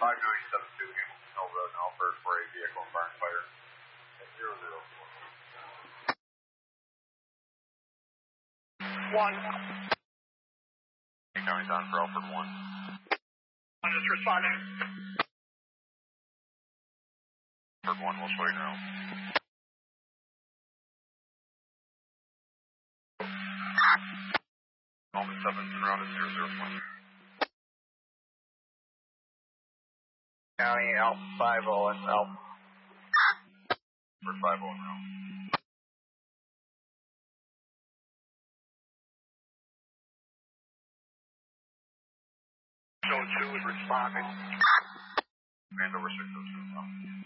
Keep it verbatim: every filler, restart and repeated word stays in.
five nine seven two, Hamilton Hill Road, Alfred, for a vehicle and burn fire. At zero zero four. One. County's on for Alfred one. I'm just responding. Alfred one, we'll show you now. Alman seven, around at zero zero four. County Alpha five oh and Alpha. For five oh now. Zone two is responding. Command over six oh two now.